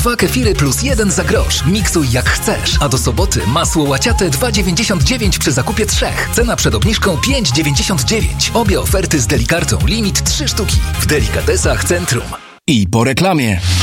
2 kefiry plus 1 za grosz. Miksuj jak chcesz. A do soboty masło łaciate 2,99 przy zakupie 3. Cena przed obniżką 5,99. Obie oferty z Delikartą. Limit 3 sztuki. W Delikatesach Centrum. I po reklamie.